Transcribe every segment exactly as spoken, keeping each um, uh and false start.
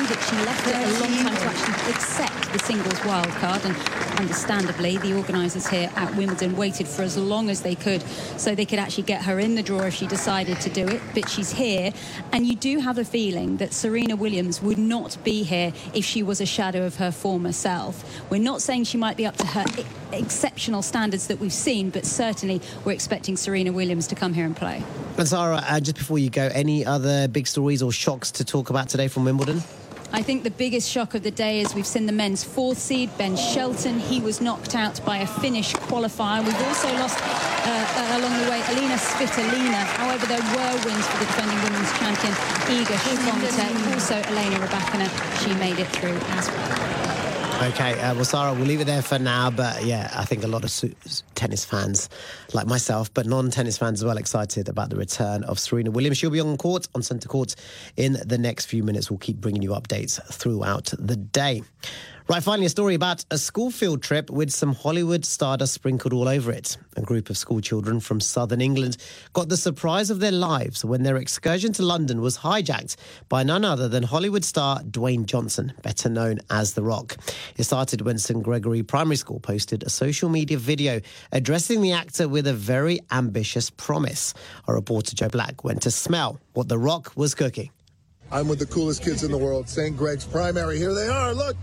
that she left it a long time to actually accept the singles wild card, and understandably the organisers here at Wimbledon waited for as long as they could so they could actually get her in the draw if she decided to do it. But she's here, and you do have a feeling that Serena Williams would not be here if she was a shadow of her former self. We're not saying she might be up to her exceptional standards that we've seen, but certainly we're expecting Serena Williams to come here and play. And Sarah, uh, just before you go, any other big stories or shocks to talk about today from Wimbledon? I think the biggest shock of the day is we've seen the men's fourth seed, Ben Shelton. He was knocked out by a Finnish qualifier. We've also lost, uh, uh, along the way, Alina Svitolina. However, there were wins for the defending women's champion, Iga Swiatek. Also, Elena Rybakina, she made it through as well. OK, uh, well, Sarah, we'll leave it there for now. But, yeah, I think a lot of su- tennis fans, like myself, but non-tennis fans as well, excited about the return of Serena Williams. She'll be on court, on centre court, in the next few minutes. We'll keep bringing you updates throughout the day. Right, finally, a story about a school field trip with some Hollywood stardust sprinkled all over it. A group of school children from southern England got the surprise of their lives when their excursion to London was hijacked by none other than Hollywood star Dwayne Johnson, better known as The Rock. It started when Saint Gregory Primary School posted a social media video addressing the actor with a very ambitious promise. Our reporter Joe Black went to smell what The Rock was cooking. I'm with the coolest kids in the world, Saint Greg's Primary. Here they are, look!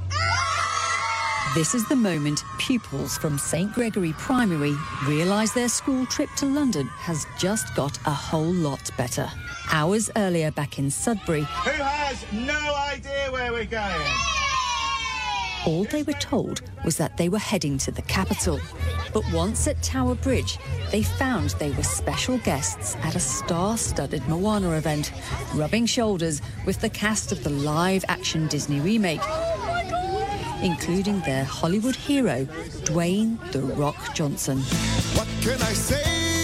This is the moment pupils from Saint Gregory Primary realise their school trip to London has just got a whole lot better. Hours earlier back in Sudbury, who has no idea where we're going? All they were told was that they were heading to the capital. But once at Tower Bridge, they found they were special guests at a star-studded Moana event, rubbing shoulders with the cast of the live-action Disney remake, including their Hollywood hero, Dwayne "The Rock" Johnson. What can I say?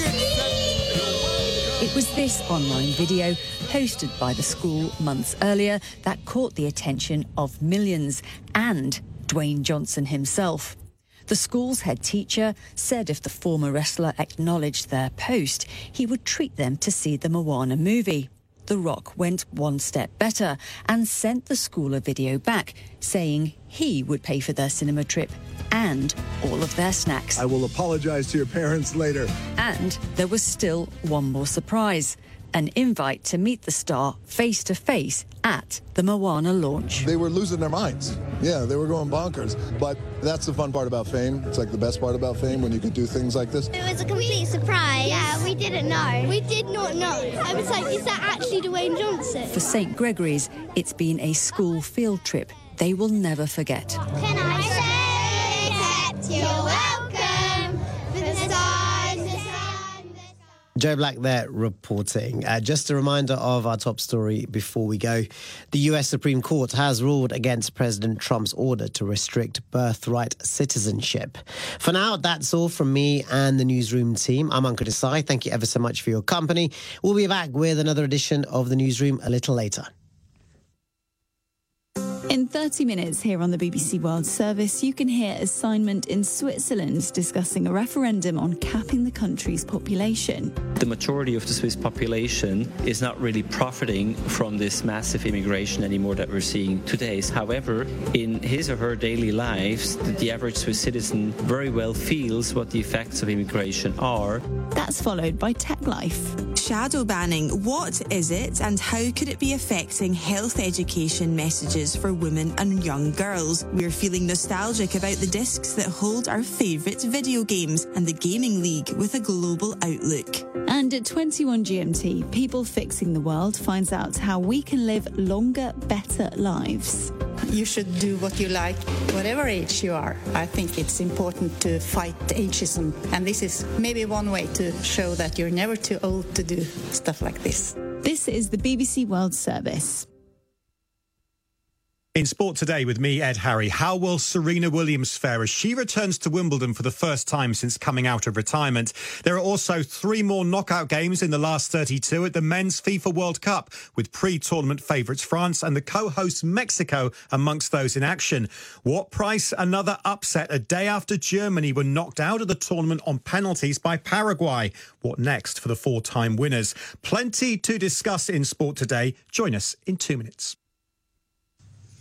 It was this online video, posted by the school months earlier, that caught the attention of millions, and Dwayne Johnson himself. The school's head teacher said if the former wrestler acknowledged their post, he would treat them to see the Moana movie. The Rock went one step better and sent the school a video back saying he would pay for their cinema trip and all of their snacks. I will apologise to your parents later. And there was still one more surprise. An invite to meet the star face-to-face at the Moana launch. They were losing their minds. Yeah, they were going bonkers. But that's the fun part about fame. It's like the best part about fame when you can do things like this. It was a complete surprise. Yeah, we didn't know. We did not know. I was like, is that actually Dwayne Johnson? For Saint Gregory's, it's been a school field trip they will never forget. Can I say that you're welcome for the stars, the sun, the sun. Joe Black there reporting. Uh, just a reminder of our top story before we go. The U S Supreme Court has ruled against President Trump's order to restrict birthright citizenship. For now, that's all from me and the newsroom team. I'm Ankur Desai. Thank you ever so much for your company. We'll be back with another edition of the newsroom a little later. In thirty minutes here on the B B C World Service, you can hear Assignment in Switzerland discussing a referendum on capping the country's population. The majority of the Swiss population is not really profiting from this massive immigration anymore that we're seeing today. However, in his or her daily lives, the average Swiss citizen very well feels what the effects of immigration are. That's followed by Tech Life. Shadow banning, what is it and how could it be affecting health education messages for women and young girls? We're feeling nostalgic about the discs that hold our favourite video games and the Gaming League with a global outlook. And at twenty-one G M T, People Fixing the World finds out how we can live longer, better lives. You should do what you like, whatever age you are. I think it's important to fight ageism. And this is maybe one way to show that you're never too old to do stuff like this. This is the B B C World Service. In Sport Today with me, Ed Harry, how will Serena Williams fare as she returns to Wimbledon for the first time since coming out of retirement? There are also three more knockout games in the last thirty-two at the Men's FIFA World Cup, with pre-tournament favourites France and the co-hosts Mexico amongst those in action. What price another upset a day after Germany were knocked out of the tournament on penalties by Paraguay? What next for the four-time winners? Plenty to discuss in Sport Today. Join us in two minutes.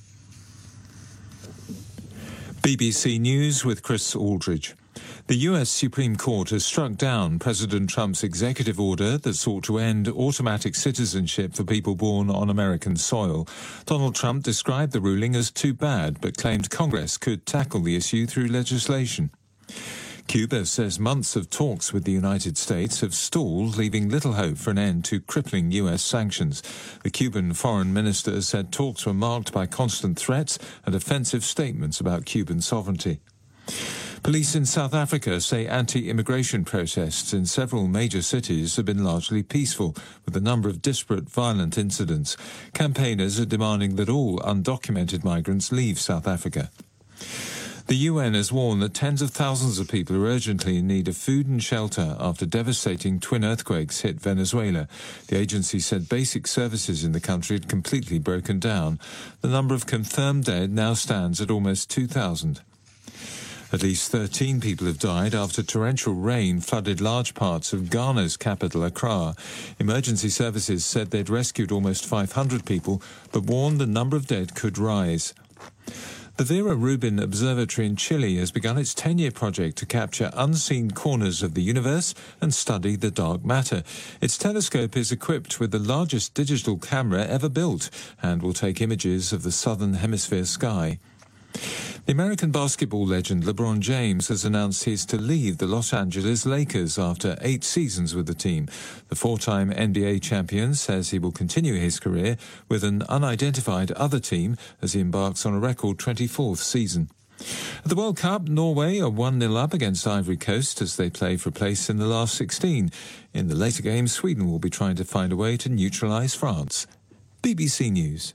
B B C News with Chris Aldridge. The U S Supreme Court has struck down President Trump's executive order that sought to end automatic citizenship for people born on American soil. Donald Trump described the ruling as too bad, but claimed Congress could tackle the issue through legislation. Cuba says months of talks with the United States have stalled, leaving little hope for an end to crippling U S sanctions. The Cuban foreign minister said talks were marked by constant threats and offensive statements about Cuban sovereignty. Police in South Africa say anti-immigration protests in several major cities have been largely peaceful, with a number of disparate violent incidents. Campaigners are demanding that all undocumented migrants leave South Africa. The U N has warned that tens of thousands of people are urgently in need of food and shelter after devastating twin earthquakes hit Venezuela. The agency said basic services in the country had completely broken down. The number of confirmed dead now stands at almost two thousand. At least thirteen people have died after torrential rain flooded large parts of Ghana's capital, Accra. Emergency services said they'd rescued almost five hundred people, but warned the number of dead could rise. The Vera Rubin Observatory in Chile has begun its ten-year project to capture unseen corners of the universe and study the dark matter. Its telescope is equipped with the largest digital camera ever built and will take images of the southern hemisphere sky. The American basketball legend LeBron James has announced he's to leave the Los Angeles Lakers after eight seasons with the team. The four-time N B A champion says he will continue his career with an unidentified other team as he embarks on a record twenty-fourth season. At the World Cup, Norway are one nil up against Ivory Coast as they play for a place in the last sixteen. In the later games, Sweden will be trying to find a way to neutralise France. B B C News.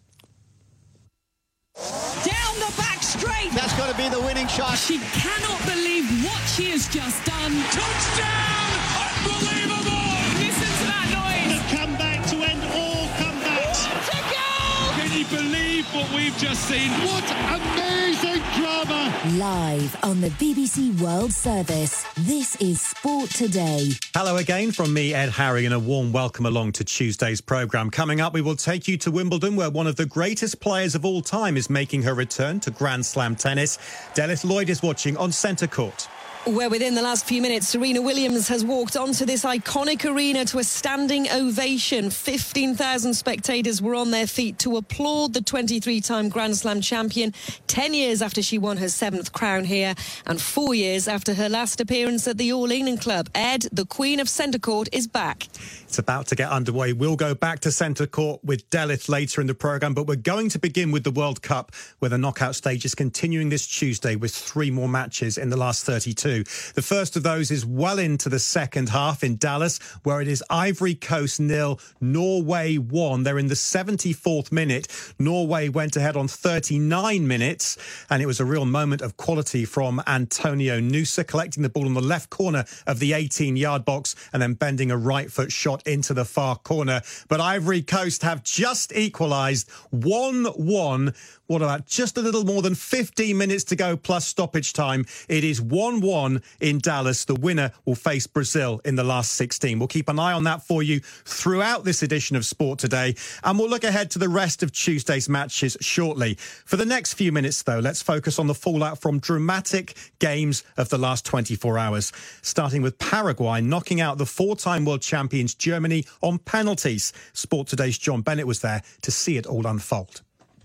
Down the back straight. That's got to be the winning shot. She cannot believe what she has just done. Touchdown! Unbelievable! Listen to that noise. The comeback to end all comebacks. What a goal! Can you believe what we've just seen? What amazing drama! Live on the B B C World Service, this is Sport Today. Hello again from me, Ed Harry, and a warm welcome along to Tuesday's programme. Coming up, we will take you to Wimbledon, where one of the greatest players of all time is making her return to Grand Slam tennis. Delith Lloyd is watching on centre court. Where within the last few minutes, Serena Williams has walked onto this iconic arena to a standing ovation. fifteen thousand spectators were on their feet to applaud the twenty-three-time Grand Slam champion, ten years after she won her seventh crown here and four years after her last appearance at the All England Club. Ed, the Queen of Centre Court, is back. It's about to get underway. We'll go back to centre court with Delith later in the programme, but we're going to begin with the World Cup, where the knockout stage is continuing this Tuesday with three more matches in the last thirty-two. The first of those is well into the second half in Dallas, where it is Ivory Coast nil, Norway one. They're in the seventy-fourth minute. Norway went ahead on thirty-nine minutes, and it was a real moment of quality from Antonio Nusa, collecting the ball on the left corner of the eighteen-yard box and then bending a right foot shot into the far corner. But Ivory Coast have just equalised one one. What about just a little more than fifteen minutes to go plus stoppage time? It is one one in Dallas. The winner will face Brazil in the last sixteen. We'll keep an eye on that for you throughout this edition of Sport Today, and we'll look ahead to the rest of Tuesday's matches shortly. For the next few minutes, though, let's focus on the fallout from dramatic games of the last twenty-four hours, starting with Paraguay knocking out the four-time world champions Germany on penalties. Sport Today's John Bennett was there to see it all unfold.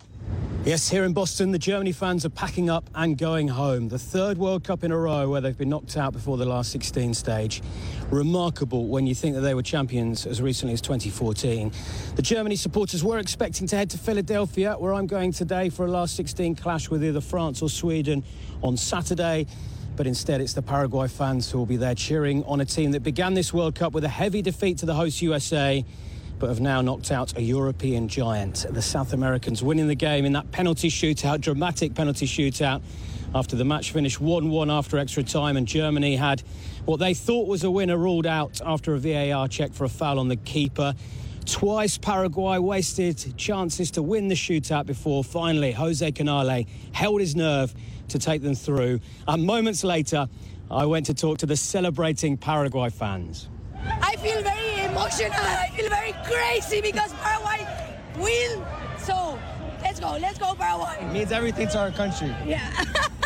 Yes, here in Boston, the Germany fans are packing up and going home. The third World Cup in a row where they've been knocked out before the last sixteen stage. Remarkable when you think that they were champions as recently as twenty fourteen. The Germany supporters were expecting to head to Philadelphia, where I'm going today for a last sixteen clash with either France or Sweden on Saturday. But instead, it's the Paraguay fans who will be there cheering on a team that began this World Cup with a heavy defeat to the host U S A, but have now knocked out a European giant. The South Americans winning the game in that penalty shootout, dramatic penalty shootout, after the match finished one one after extra time, and Germany had what they thought was a winner ruled out after a V A R check for a foul on the keeper. Twice Paraguay wasted chances to win the shootout before finally Jose Canale held his nerve to take them through. And moments later, I went to talk to the celebrating Paraguay fans. I feel very emotional. I feel very crazy because Paraguay win. So let's go. Let's go, Paraguay. It means everything to our country. Yeah.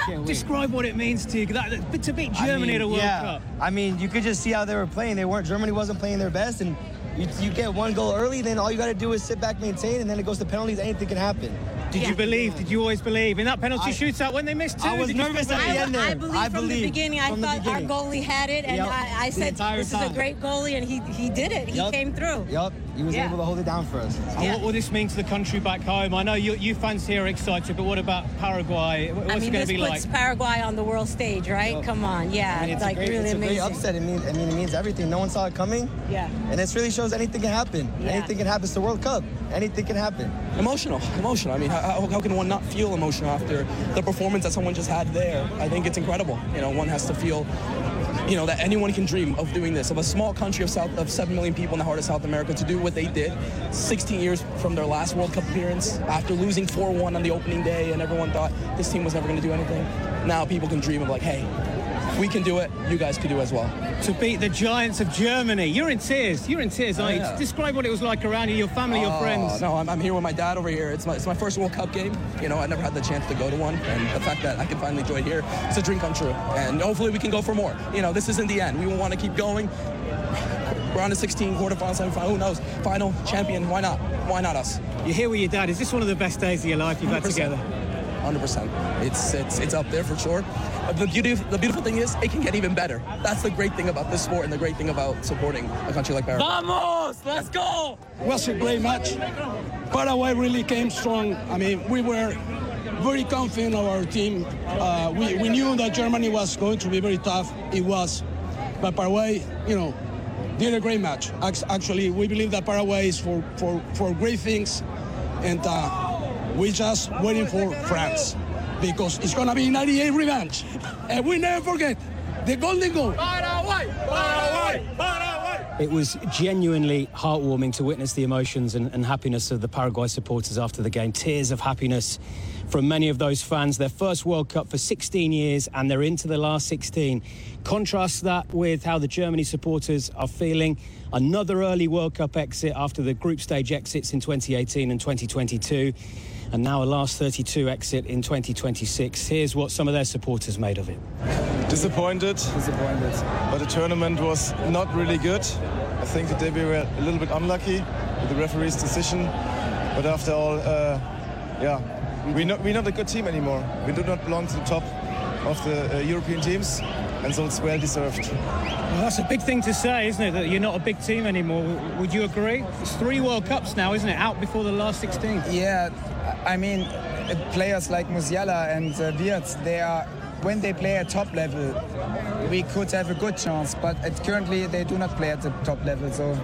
Describe what it means to you that, that, to beat Germany I mean, at a World yeah. Cup. I mean, you could just see how they were playing. They weren't. Germany wasn't playing their best, and you, you get one goal early, then all you got to do is sit back, maintain, and then it goes to penalties. Anything can happen. Did yeah. you believe? Did you always believe in that penalty I, shootout when they missed two? I was Did nervous at the end there. I believe I from believe the beginning. I thought beginning. our goalie had it, and yep. I, I said this time. is a great goalie, and he he did it. He yep. came through. Yep, he was yeah. able to hold it down for us. And yeah. what will this mean to the country back home? I know you, you fans here are excited, but what about Paraguay? What's I mean, it going to be this like? puts Paraguay on the world stage, right? Yep. Come on, yeah, I mean, it's like great, really it's amazing. It's a great upset. It means, I mean, it means everything. No one saw it coming. Yeah. And this really shows anything can happen. Yeah. Anything can happen. It's the World Cup. Anything can happen. Emotional, emotional. I mean, how, how can one not feel emotional after the performance that someone just had there? I think it's incredible. You know, one has to feel, you know, that anyone can dream of doing this. Of a small country of South of seven million people in the heart of South America to do what they did, sixteen years from their last World Cup appearance, after losing four one on the opening day, and everyone thought this team was never going to do anything. Now people can dream of like, hey, if we can do it, you guys can do as well. To beat the giants of Germany. You're in tears. You're in tears, aren't you? Oh, yeah. Describe what it was like around you, your family, oh, your friends. No, I'm, I'm here with my dad over here. It's my, it's my first World Cup game. You know, I never had the chance to go to one. And the fact that I can finally join here, it's a dream come true. And hopefully we can go for more. You know, this isn't the end. We will want to keep going. We're on the sixteen, quarterfinal, semifinal, who knows? Final, champion, why not? Why not us? You're here with your dad. Is this one of the best days of your life you've had together? one hundred percent. It's, it's, it's up there for sure. The, beauty, the beautiful thing is, it can get even better. That's the great thing about this sport and the great thing about supporting a country like Paraguay. Vamos! Let's go! It was a great match. Paraguay really came strong. I mean, we were very confident of our team. Uh, we, we knew that Germany was going to be very tough. It was. But Paraguay, you know, did a great match. Actually, we believe that Paraguay is for, for, for great things. And uh, we're just waiting for France, because it's going to be ninety-eight revenge. And we never forget the golden goal. Paraguay! Paraguay! Paraguay! It was genuinely heartwarming to witness the emotions and, and happiness of the Paraguay supporters after the game. Tears of happiness from many of those fans. Their first World Cup for sixteen years, and they're into the last sixteen. Contrast that with how the Germany supporters are feeling. Another early World Cup exit after the group stage exits in twenty eighteen and twenty twenty-two. And now a last thirty-two exit in twenty twenty-six. Here's what some of their supporters made of it. Disappointed. Disappointed. But the tournament was not really good. I think today we were a little bit unlucky with the referee's decision. But after all, uh, yeah, we're not, we're not a good team anymore. We do not belong to the top of the uh, European teams. And so it's well deserved. Well, that's a big thing to say, isn't it? That you're not a big team anymore. Would you agree? It's three World Cups now, isn't it? Out before the last sixteen. Yeah, I mean, players like Musiala and uh, Wirtz, they are, when they play at top level, we could have a good chance. But at, currently, they do not play at the top level, so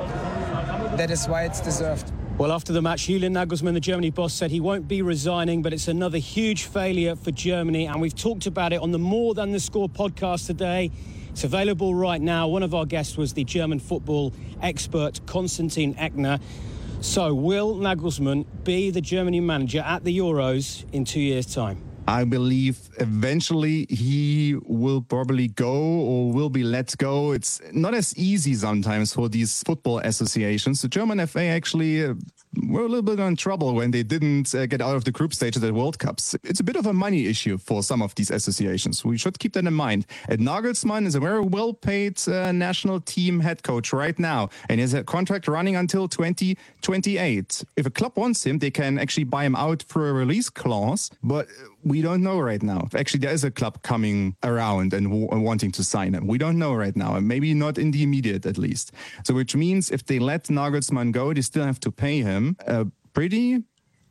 that is why it's deserved. Well, after the match, Julian Nagelsmann, the Germany boss, said he won't be resigning, but it's another huge failure for Germany. And we've talked about it on the More Than the Score podcast today. It's available right now. One of our guests was the German football expert, Konstantin Eckner. So will Nagelsmann be the Germany manager at the Euros in two years' time? I believe eventually he will probably go or will be let go. It's not as easy sometimes for these football associations. The German F A actually uh, were a little bit in trouble when they didn't uh, get out of the group stage at the World Cups. It's a bit of a money issue for some of these associations. We should keep that in mind. And Nagelsmann is a very well-paid uh, national team head coach right now, and he has a contract running until twenty twenty-eight. If a club wants him, they can actually buy him out for a release clause, but we don't know right now. Actually, there is a club coming around and w- wanting to sign him. We don't know right now, and maybe not in the immediate at least. So which means if they let Nagelsmann go, they still have to pay him a pretty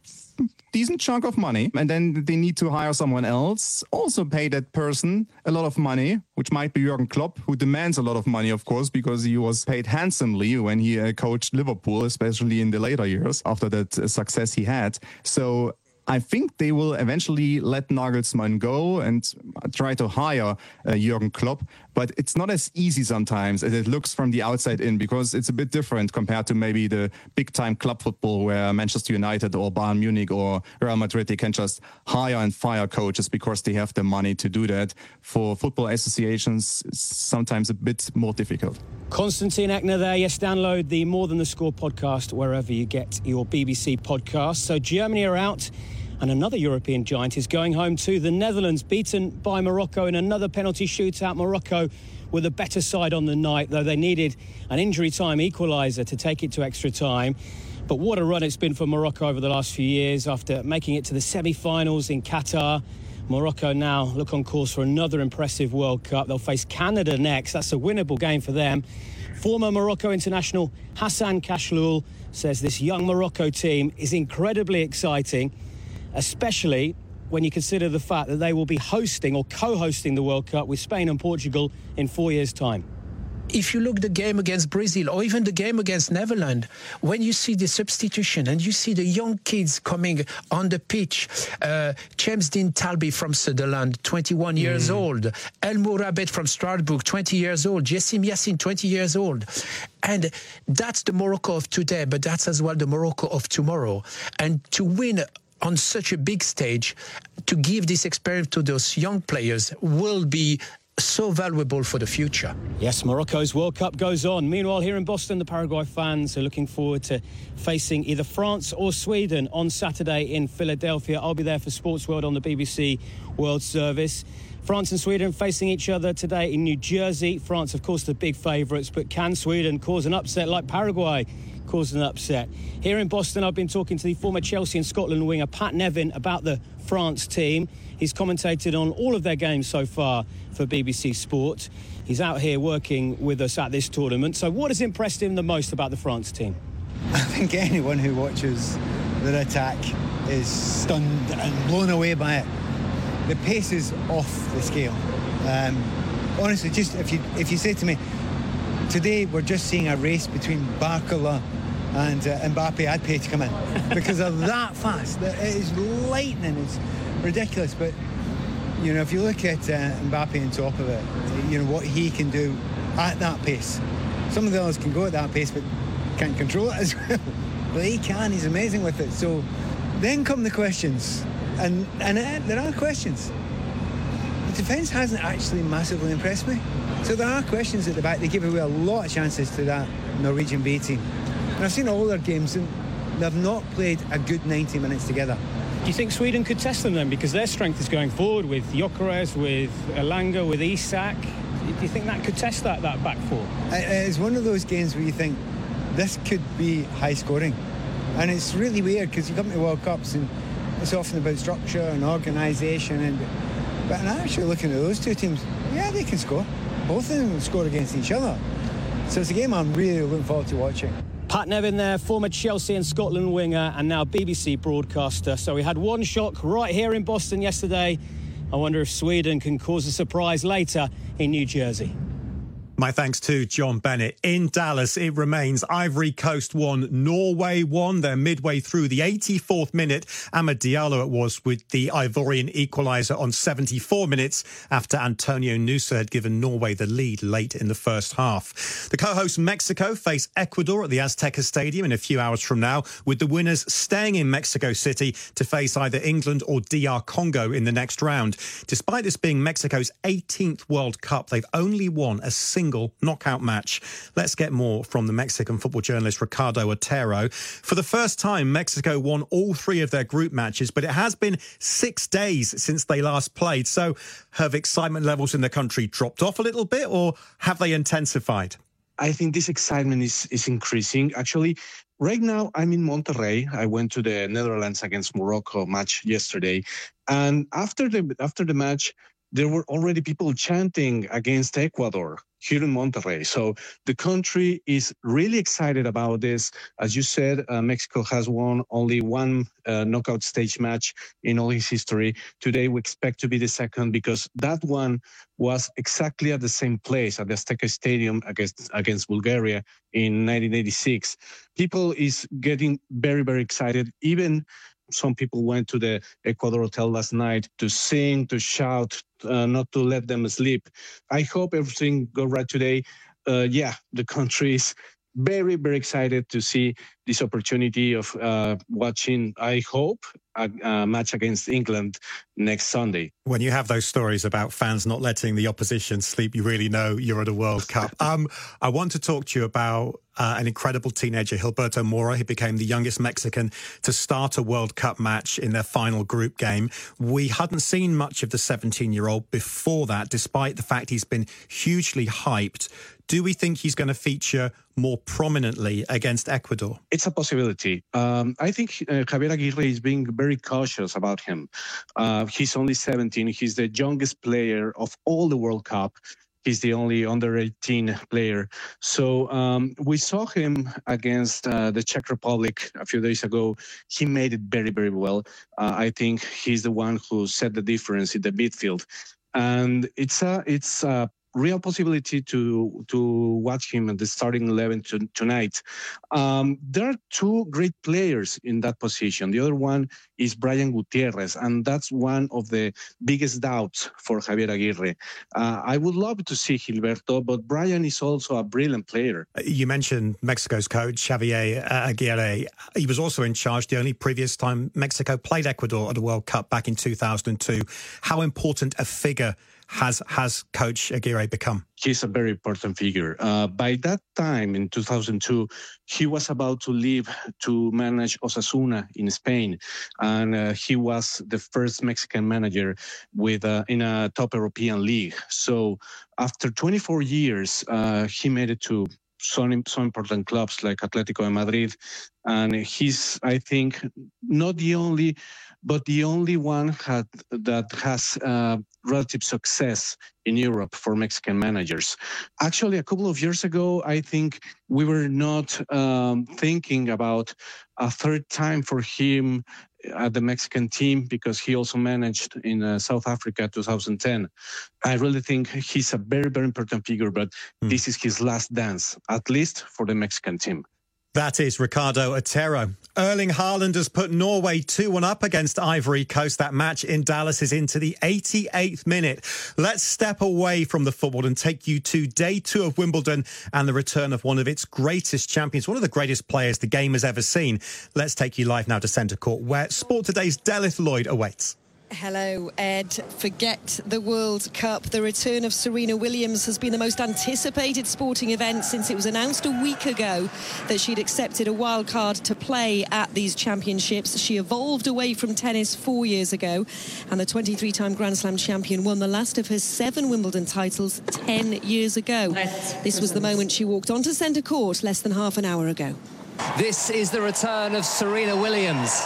decent chunk of money, and then they need to hire someone else, also pay that person a lot of money, which might be Jurgen Klopp, who demands a lot of money, of course, because he was paid handsomely when he uh, coached Liverpool, especially in the later years after that uh, success he had. So I think they will eventually let Nagelsmann go and try to hire uh, Jurgen Klopp. But it's not as easy sometimes as it looks from the outside in, because it's a bit different compared to maybe the big-time club football where Manchester United or Bayern Munich or Real Madrid, they can just hire and fire coaches because they have the money to do that. For football associations, it's sometimes a bit more difficult. Konstantin Eckner there. Yes, download the More Than the Score podcast wherever you get your B B C podcast. So Germany are out. And another European giant is going home too. The Netherlands beaten by Morocco in another penalty shootout. Morocco were the better side on the night, though they needed an injury time equaliser to take it to extra time. But what a run it's been for Morocco over the last few years after making it to the semi-finals in Qatar. Morocco now look on course for another impressive World Cup. They'll face Canada next. That's a winnable game for them. Former Morocco international Hassan Khachloul says this young Morocco team is incredibly exciting, especially when you consider the fact that they will be hosting or co-hosting the World Cup with Spain and Portugal in four years' time. If you look the game against Brazil or even the game against Netherlands, when you see the substitution and you see the young kids coming on the pitch, uh, James Dean Talby from Sunderland, twenty-one mm. years old, El Mourabet from Strasbourg, twenty years old, Jessim Yassin, twenty years old. And that's the Morocco of today, but that's as well the Morocco of tomorrow. And to win on such a big stage, to give this experience to those young players will be so valuable for the future. Yes, Morocco's World Cup goes on. Meanwhile, here in Boston, the Paraguay fans are looking forward to facing either France or Sweden on Saturday in Philadelphia. I'll be there for Sports World on the B B C World Service. France and Sweden facing each other today in New Jersey. France, of course, the big favourites, but can Sweden cause an upset like Paraguay caused an upset? Here in Boston, I've been talking to the former Chelsea and Scotland winger Pat Nevin about the France team. He's commentated on all of their games so far for B B C Sport. He's out here working with us at this tournament. So what has impressed him the most about the France team? I think anyone who watches their attack is stunned and blown away by it. The pace is off the scale. Um, honestly, just if you if you say to me, today we're just seeing a race between Barcola and uh, Mbappe, I'd pay to come in because they're that fast. It is lightning. It's ridiculous. But you know, if you look at uh, Mbappe on top of it, you know what he can do at that pace. Some of the others can go at that pace, but can't control it as well. But he can. He's amazing with it. So then come the questions, and and uh, there are questions. The defence hasn't actually massively impressed me. So there are questions at the back. They give away a lot of chances to that Norwegian B team. And I've seen all their games, and they've not played a good ninety minutes together. Do you think Sweden could test them then? Because their strength is going forward with Gyökeres, with Elanga, with Isak. Do you think that could test that, that back four? It's one of those games where you think this could be high scoring. And it's really weird because you come to World Cups and it's often about structure and organisation. And But actually looking at those two teams, yeah, they can score. Both of them can score against each other. So it's a game I'm really looking forward to watching. Pat Nevin there, former Chelsea and Scotland winger and now B B C broadcaster. So we had one shock right here in Boston yesterday. I wonder if Sweden can cause a surprise later in New Jersey. My thanks to John Bennett. In Dallas, it remains Ivory Coast one, Norway one. They're midway through the eighty-fourth minute. Amad Diallo it was with the Ivorian equaliser on seventy-four minutes after Antonio Nusa had given Norway the lead late in the first half. The co-host Mexico face Ecuador at the Azteca Stadium in a few hours from now, with the winners staying in Mexico City to face either England or D R Congo in the next round. Despite this being Mexico's eighteenth World Cup, they've only won a single knockout match. Let's get more from the Mexican football journalist Ricardo Otero. For the first time, Mexico won all three of their group matches, but it has been six days since they last played. So have excitement levels in the country dropped off a little bit, or have they intensified? I think this excitement is, is increasing. Actually, right now I'm in Monterrey. I went to the Netherlands against Morocco match yesterday. And after the after the match, there were already people chanting against Ecuador here in Monterrey. So the country is really excited about this. As you said, uh, Mexico has won only one uh, knockout stage match in all its history. Today, we expect to be the second because that one was exactly at the same place at the Azteca Stadium against, against Bulgaria in nineteen eighty-six. People is getting very, very excited. Even some people went to the Ecuador hotel last night to sing, to shout, uh, not to let them sleep. I hope everything go right today. Uh, yeah, the country is very, very excited to see this opportunity of uh, watching, I hope, a, a match against England next Sunday. When you have those stories about fans not letting the opposition sleep, you really know you're at a World Cup. Um, I want to talk to you about uh, an incredible teenager, Gilberto Mora. He became the youngest Mexican to start a World Cup match in their final group game. We hadn't seen much of the seventeen-year-old before that, despite the fact he's been hugely hyped. Do we think he's going to feature more prominently against Ecuador? It's a possibility. Um, I think uh, Javier Aguirre is being very cautious about him. Uh, he's only seventeen. He's the youngest player of all the World Cup. He's the only under eighteen player. So um, we saw him against uh, the Czech Republic a few days ago. He made it very, very well. Uh, I think he's the one who set the difference in the midfield. And it's a, it's a real possibility to to watch him at the starting eleven to, tonight. Um, there are two great players in that position. The other one is Brian Gutierrez, and that's one of the biggest doubts for Javier Aguirre. Uh, I would love to see Gilberto, but Brian is also a brilliant player. You mentioned Mexico's coach, Javier Aguirre. He was also in charge the only previous time Mexico played Ecuador at a World Cup back in two thousand two. How important a figure has has Coach Aguirre become? He's a very important figure. Uh, by that time, in two thousand two, he was about to leave to manage Osasuna in Spain, and uh, he was the first Mexican manager with uh, in a top European league. So after twenty-four years, uh, he made it to some, some important clubs like Atletico de Madrid, and he's, I think, not the only, but the only one had, that has uh, relative success in Europe for Mexican managers. Actually, a couple of years ago, I think we were not um, thinking about a third time for him at the Mexican team, because he also managed in uh, South Africa two thousand ten. I really think he's a very, very important figure, but mm. this is his last dance, at least for the Mexican team. That is Ricardo Otero. Erling Haaland has put Norway two one up against Ivory Coast. That match in Dallas is into the eighty-eighth minute. Let's step away from the football and take you to day two of Wimbledon and the return of one of its greatest champions, one of the greatest players the game has ever seen. Let's take you live now to Centre Court, where Sport Today's Delith Lloyd awaits. Hello, Ed. Forget the World Cup. The return of Serena Williams has been the most anticipated sporting event since it was announced a week ago that she'd accepted a wild card to play at these championships. She evolved away from tennis four years ago, and the twenty-three-time Grand Slam champion won the last of her seven Wimbledon titles ten years ago. This was the moment she walked onto Centre Court less than half an hour ago. This is the return of Serena Williams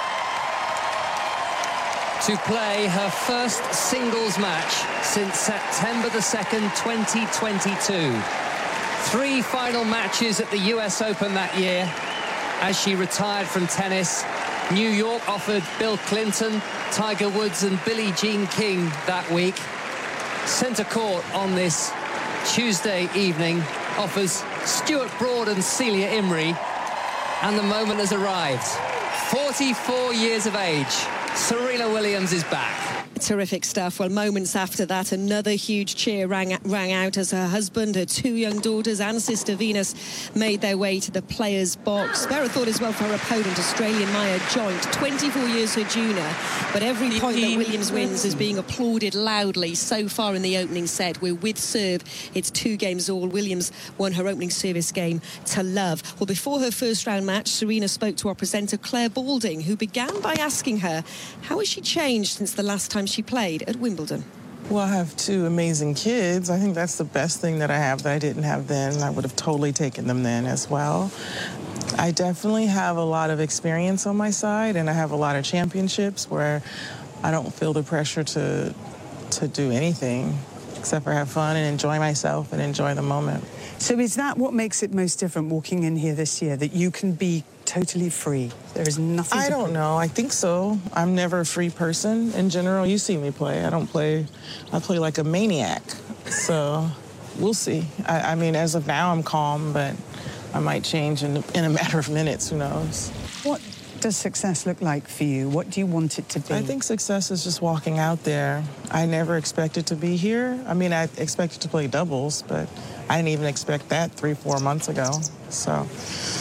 to play her first singles match since September the second, twenty twenty-two. Three final matches at the U S Open that year as she retired from tennis. New York offered Bill Clinton, Tiger Woods and Billie Jean King that week. Centre Court on this Tuesday evening offers Stuart Broad and Celia Imrie, and the moment has arrived. forty-four years of age, Serena Williams is back. Terrific stuff. Well, moments after that, another huge cheer rang, rang out as her husband, her two young daughters and sister Venus made their way to the players' box. Vera thought as well for her opponent, Australian Maya Joint, twenty-four years her junior, but every point that Williams wins is being applauded loudly so far in the opening set. We're with serve. It's two games all. Williams won her opening service game to love. Well, before her first round match, Serena spoke to our presenter Claire Balding, who began by asking her, how has she changed since the last time she played at Wimbledon? Well, I have two amazing kids. I think that's the best thing that I have that I didn't have then. I would have totally taken them then as well. I definitely have a lot of experience on my side, and I have a lot of championships where I don't feel the pressure to to do anything except for have fun and enjoy myself and enjoy the moment. So is that what makes it most different walking in here this year, that you can be totally free? There is nothing I to don't prove. know. I think so. I'm never a free person in general. You see me play. I don't play. I play like a maniac. So we'll see. I, I mean, as of now, I'm calm, but I might change in, in a matter of minutes. Who knows? What does success look like for you? What do you want it to be? I think success is just walking out there. I never expected to be here. I mean, I expected to play doubles, but I didn't even expect that three, four months ago. So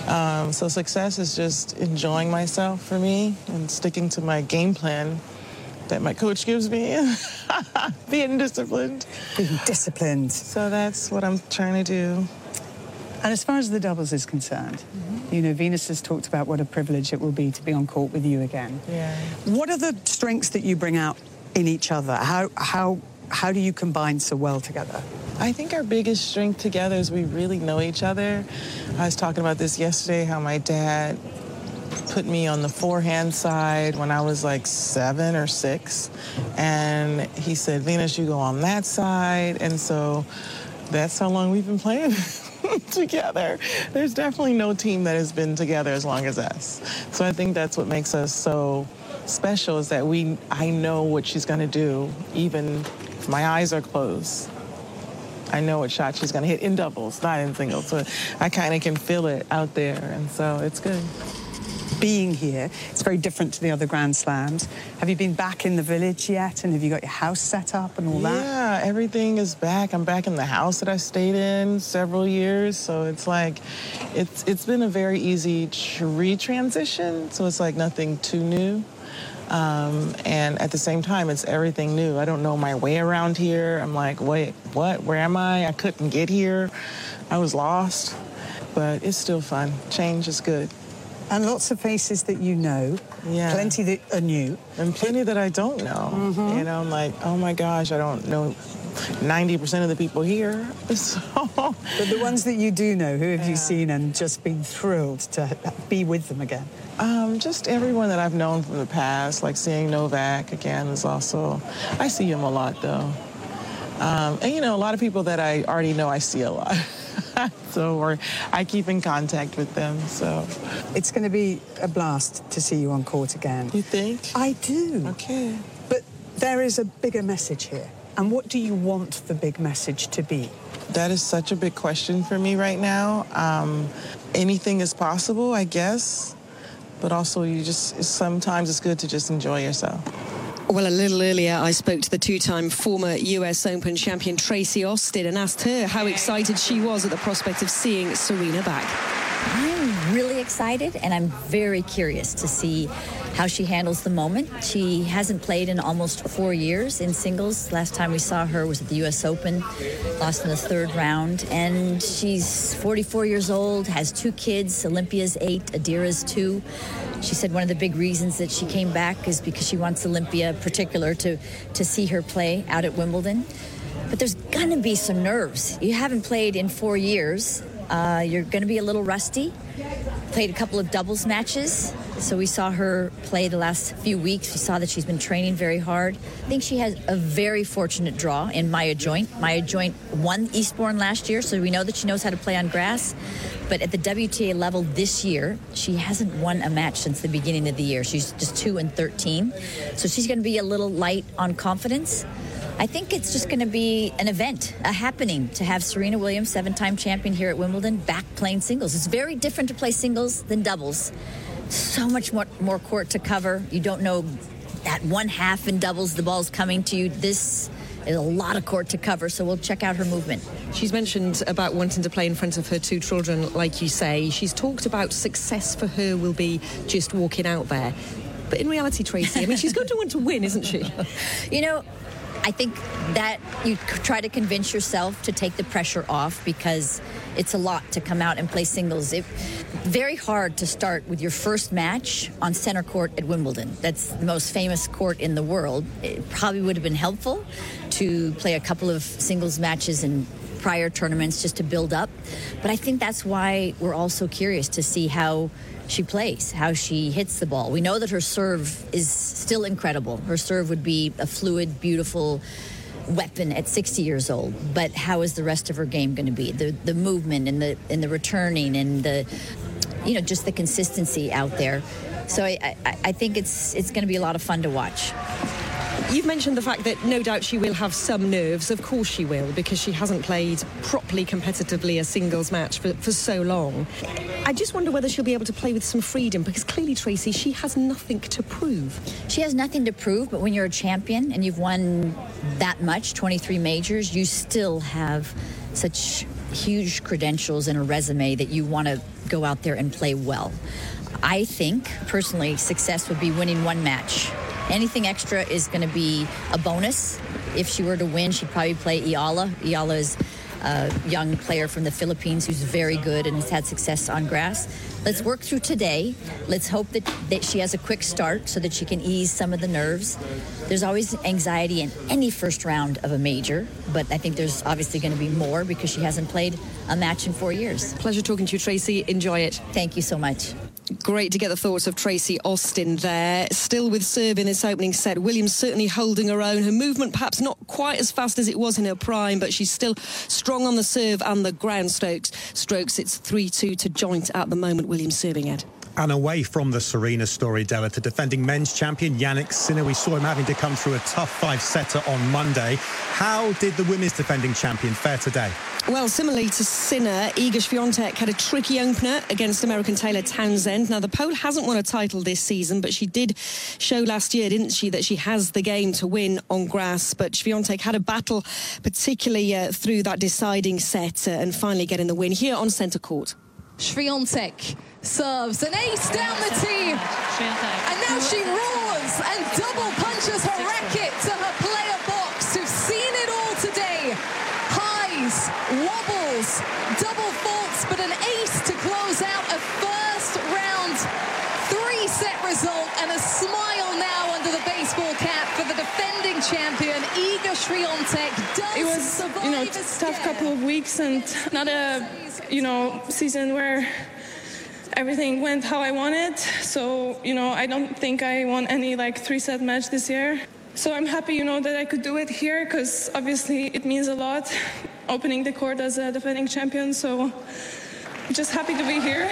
Um, so success is just enjoying myself for me and sticking to my game plan that my coach gives me. Being disciplined. Being disciplined. So that's what I'm trying to do. And as far as the doubles is concerned, mm-hmm. you know, Venus has talked about what a privilege it will be to be on court with you again. Yeah. What are the strengths that you bring out in each other? How how how do you combine so well together? I think our biggest strength together is we really know each other. I was talking about this yesterday, how my dad put me on the forehand side when I was like seven or six. And he said, Venus, you go on that side. And so that's how long we've been playing together. There's definitely no team that has been together as long as us. So I think that's what makes us so special, is that we, I know what she's going to do, even if my eyes are closed. I know what shot she's going to hit in doubles, not in singles. So I kind of can feel it out there, and so it's good. Being here, it's very different to the other Grand Slams. Have you been back in the village yet, and have you got your house set up and all that? Yeah, everything is back. I'm back in the house that I stayed in several years, so it's like, it's it's been a very easy re-transition, so it's like nothing too new. Um, and at the same time, it's everything new. I don't know my way around here. I'm like, wait, what? Where am I? I couldn't get here. I was lost. But it's still fun. Change is good. And lots of faces that you know. Yeah. Plenty that are new. And plenty that I don't know. Mm-hmm. You know, I'm like, oh my gosh, I don't know ninety percent of the people here. So. But the ones that you do know, who have yeah. you seen and just been thrilled to be with them again? Um, just everyone that I've known from the past, like seeing Novak again is also, I see him a lot though. Um, and you know, a lot of people that I already know I see a lot. So or I keep in contact with them, so. It's going to be a blast to see you on court again. You think? I do. Okay. But there is a bigger message here. And what do you want the big message to be? That is such a big question for me right now. Um, anything is possible, I guess. But also, you just, sometimes it's good to just enjoy yourself. Well, a little earlier, I spoke to the two-time former U S Open champion Tracy Austin and asked her how excited she was at the prospect of seeing Serena back. I'm really excited, and I'm very curious to see how she handles the moment. She hasn't played in almost four years in singles. Last time we saw her was at the U S Open, lost in the third round. And she's forty-four years old, has two kids. Olympia's eight, Adira's two. She said one of the big reasons that she came back is because she wants Olympia in particular to, to see her play out at Wimbledon. But there's going to be some nerves. You haven't played in four years. Uh, you're going to be a little rusty. Played a couple of doubles matches. So we saw her play the last few weeks. We saw that she's been training very hard. I think she has a very fortunate draw in Maya Joint. Maya Joint won Eastbourne last year, so we know that she knows how to play on grass. But at the W T A level this year, she hasn't won a match since the beginning of the year. She's just two and thirteen. So she's going to be a little light on confidence. I think it's just going to be an event, a happening to have Serena Williams, seven-time champion here at Wimbledon, back playing singles. It's very different to play singles than doubles. So much more, more court to cover. You don't know that one half in doubles, the ball's coming to you. This is a lot of court to cover, so we'll check out her movement. She's mentioned about wanting to play in front of her two children, like you say. She's talked about success for her will be just walking out there. But in reality, Tracy, I mean, she's going to want to win, isn't she? You know, I think that you try to convince yourself to take the pressure off because it's a lot to come out and play singles. It, very hard to start with your first match on center court at Wimbledon. That's the most famous court in the world. It probably would have been helpful to play a couple of singles matches in prior tournaments just to build up. But I think that's why we're all so curious to see how she plays, how she hits the ball. We know that her serve is still incredible. Her serve would be a fluid, beautiful weapon at sixty years old. But how is the rest of her game going to be? The the movement and the and the returning and the, you know, just the consistency out there. So I, I, I think it's it's going to be a lot of fun to watch. You've mentioned the fact that no doubt she will have some nerves. Of course she will, because she hasn't played properly competitively a singles match for, for so long. I just wonder whether she'll be able to play with some freedom, because clearly, Tracy, she has nothing to prove. She has nothing to prove, but when you're a champion and you've won that much, twenty-three majors, you still have such huge credentials and a resume that you want to go out there and play well. I think, personally, success would be winning one match. Anything extra is going to be a bonus. If she were to win, she'd probably play Iala. Iala is a young player from the Philippines who's very good and has had success on grass. Let's work through today. Let's hope that, that she has a quick start so that she can ease some of the nerves. There's always anxiety in any first round of a major, but I think there's obviously going to be more because she hasn't played a match in four years. Pleasure talking to you, Tracy. Enjoy it. Thank you so much. Great to get the thoughts of Tracy Austin there. Still with serve in this opening set. Williams certainly holding her own. Her movement perhaps not quite as fast as it was in her prime, but she's still strong on the serve and the ground strokes. Strokes, it's three two to joint at the moment. Williams serving, Ed. And away from the Serena story, Della, to defending men's champion Jannik Sinner. We saw him having to come through a tough five-setter on Monday. How did the women's defending champion fare today? Well, similarly to Sinner, Iga Swiatek had a tricky opener against American Taylor Townsend. Now, the Pole hasn't won a title this season, but she did show last year, didn't she, that she has the game to win on grass. But Swiatek had a battle, particularly uh, through that deciding set uh, and finally getting the win here on centre court. Swiatek serves an ace down the tee, and now she roars and double punches her racket to her player box, who've seen it all today. Highs, wobbles, double faults, but an ace to close out a first round three-set result, and a smile now under the baseball cap for the defending champion Iga Swiatek. Does it was, you know, tough couple of weeks and not a, you know, season where everything went how I wanted. So, you know, I don't think I won any like three-set match this year. So I'm happy, you know, that I could do it here because obviously it means a lot opening the court as a defending champion. So just happy to be here.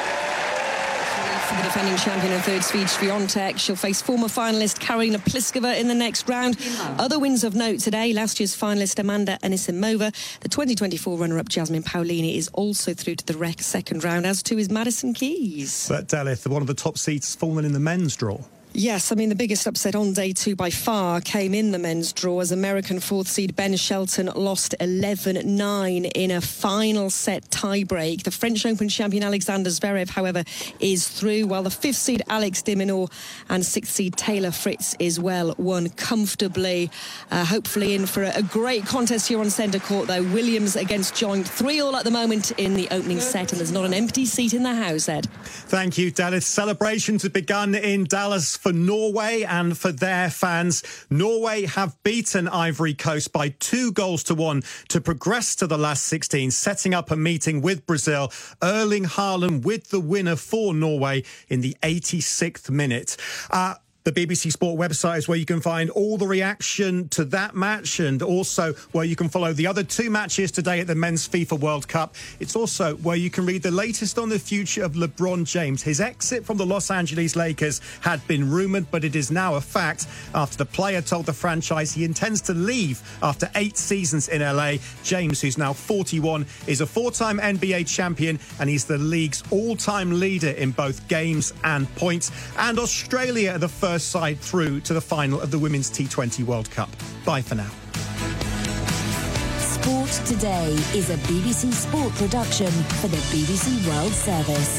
For the defending champion and third Swede Swiatek, she'll face former finalist Karolina Pliskova in the next round. Other wins of note today: last year's finalist Amanda Anisimova, the twenty twenty-four runner-up Jasmine Paolini is also through to the rec second round, as too is Madison Keys. But Delith, one of the top seeds fallen in the men's draw. Yes, I mean, the biggest upset on day two by far came in the men's draw as American fourth seed Ben Shelton lost eleven nine in a final set tiebreak. The French Open champion Alexander Zverev, however, is through, while the fifth seed Alex de Minaur and sixth seed Taylor Fritz is well won comfortably. Uh, hopefully in for a, a great contest here on centre court, though. Williams against Joint, three all at the moment in the opening set, and there's not an empty seat in the house, Ed. Thank you, Dallas. Celebrations have begun in Dallas for Norway and for their fans. Norway have beaten Ivory Coast by two goals to one to progress to the last sixteen, setting up a meeting with Brazil. Erling Haaland with the winner for Norway in the eighty-sixth minute. Uh, The B B C Sport website is where you can find all the reaction to that match, and also where you can follow the other two matches today at the Men's FIFA World Cup. It's also where you can read the latest on the future of LeBron James. His exit from the Los Angeles Lakers had been rumoured, but it is now a fact after the player told the franchise he intends to leave after eight seasons in L A. James, who's now forty-one, is a four-time N B A champion, and he's the league's all-time leader in both games and points. And Australia are the first First side through to the final of the Women's T twenty World Cup. Bye for now. Sport Today is a B B C Sport production for the B B C World Service.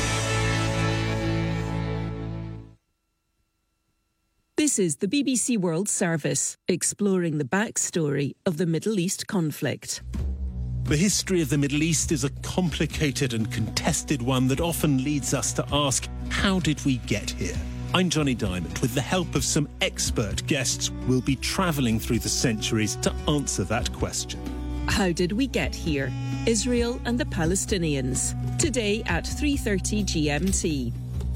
This is the B B C World Service, exploring the backstory of the Middle East conflict. The history of the Middle East is a complicated and contested one that often leads us to ask, how did we get here? I'm Johnny Diamond. With the help of some expert guests, we'll be travelling through the centuries to answer that question. How did we get here? Israel and the Palestinians. Today at three thirty G M T.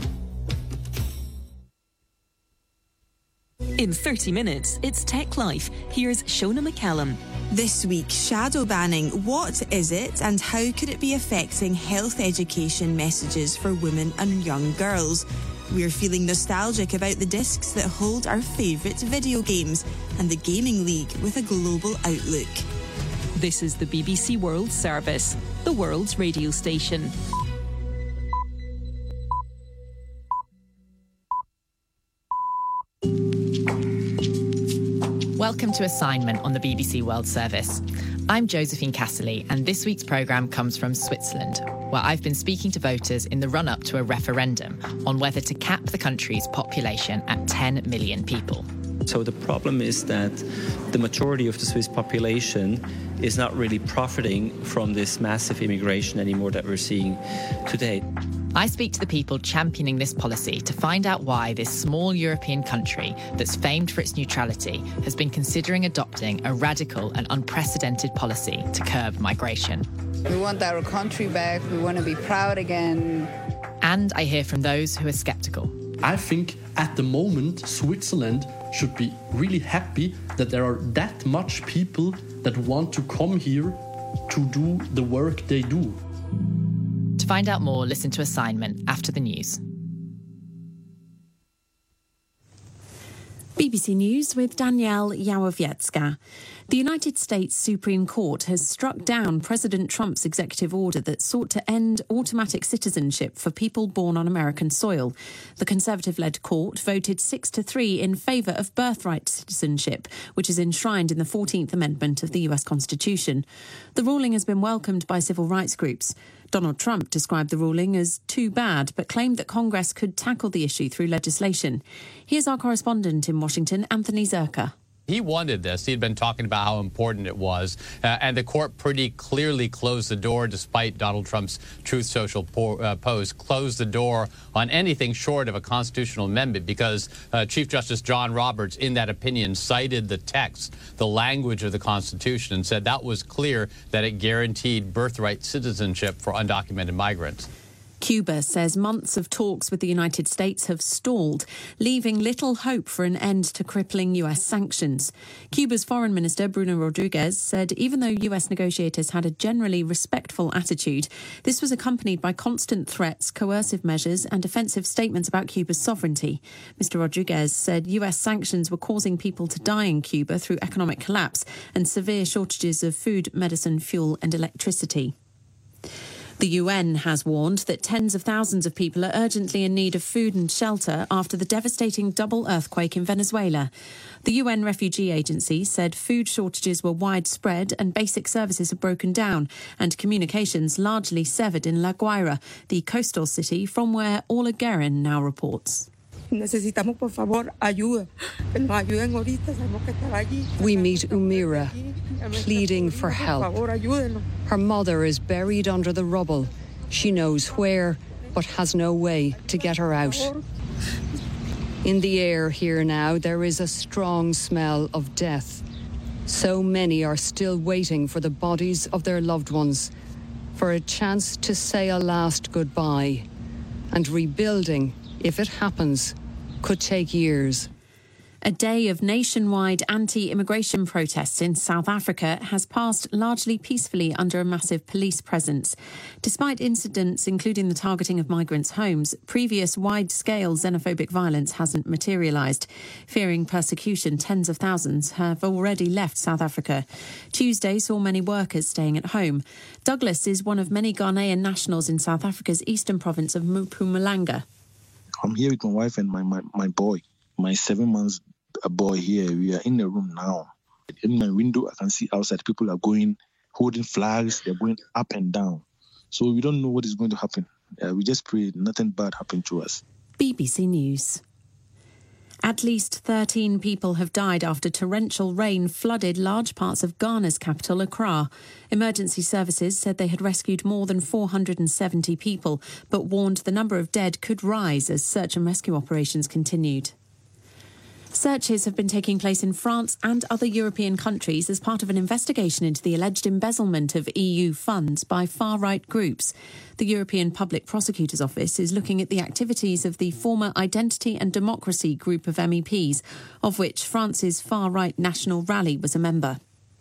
In thirty minutes, it's Tech Life. Here's Shona McCallum. This week, shadow banning. What is it and how could it be affecting health education messages for women and young girls? We're feeling nostalgic about the discs that hold our favourite video games and the Gaming League with a global outlook. This is the B B C World Service, the world's radio station. Welcome to Assignment on the B B C World Service. I'm Josephine Casserly, and this week's programme comes from Switzerland, where I've been speaking to voters in the run-up to a referendum on whether to cap the country's population at ten million people. So the problem is that the majority of the Swiss population is not really profiting from this massive immigration anymore that we're seeing today. I speak to the people championing this policy to find out why this small European country that's famed for its neutrality has been considering adopting a radical and unprecedented policy to curb migration. We want our country back. We want to be proud again. And I hear from those who are sceptical. I think at the moment Switzerland should be really happy that there are that much people that want to come here to do the work they do. To find out more, listen to Assignment after the news. B B C News with Danielle Yawowiecka. The United States Supreme Court has struck down President Trump's executive order that sought to end automatic citizenship for people born on American soil. The Conservative-led court voted six to three in favour of birthright citizenship, which is enshrined in the fourteenth Amendment of the U S Constitution. The ruling has been welcomed by civil rights groups. Donald Trump described the ruling as too bad, but claimed that Congress could tackle the issue through legislation. Here's our correspondent in Washington, Anthony Zerka. He wanted this. He'd been talking about how important it was. Uh, and the court pretty clearly closed the door, despite Donald Trump's Truth Social po- uh, post, closed the door on anything short of a constitutional amendment because uh, Chief Justice John Roberts, in that opinion, cited the text, the language of the Constitution, and said that was clear that it guaranteed birthright citizenship for undocumented migrants. Cuba says months of talks with the United States have stalled, leaving little hope for an end to crippling U S sanctions. Cuba's Foreign Minister Bruno Rodriguez said even though U S negotiators had a generally respectful attitude, this was accompanied by constant threats, coercive measures and offensive statements about Cuba's sovereignty. Mister Rodriguez said U S sanctions were causing people to die in Cuba through economic collapse and severe shortages of food, medicine, fuel and electricity. The U N has warned that tens of thousands of people are urgently in need of food and shelter after the devastating double earthquake in Venezuela. The U N Refugee Agency said food shortages were widespread and basic services have broken down and communications largely severed in La Guaira, the coastal city from where Orla Guerin now reports. Necesitamos, por favor, ayuda. Que nos ayuden ahorita, sabemos que está allí. We meet Umira, pleading for help. Her mother is buried under the rubble. She knows where, but has no way to get her out. In the air here now, there is a strong smell of death. So many are still waiting for the bodies of their loved ones, for a chance to say a last goodbye. And rebuilding, if it happens, could take years. A day of nationwide anti-immigration protests in South Africa has passed largely peacefully under a massive police presence. Despite incidents, including the targeting of migrants' homes, previous wide-scale xenophobic violence hasn't materialised. Fearing persecution, tens of thousands have already left South Africa. Tuesday saw many workers staying at home. Douglas is one of many Ghanaian nationals in South Africa's eastern province of Mpumalanga. I'm here with my wife and my, my, my boy, my seven months boy here. We are in the room now. In my window, I can see outside people are going, holding flags. They're going up and down. So we don't know what is going to happen. Uh, we just pray nothing bad happen to us. B B C News. At least thirteen people have died after torrential rain flooded large parts of Ghana's capital, Accra. Emergency services said they had rescued more than four hundred seventy people, but warned the number of dead could rise as search and rescue operations continued. Searches have been taking place in France and other European countries as part of an investigation into the alleged embezzlement of E U funds by far-right groups. The European Public Prosecutor's Office is looking at the activities of the former Identity and Democracy group of M E Ps, of which France's far-right National Rally was a member.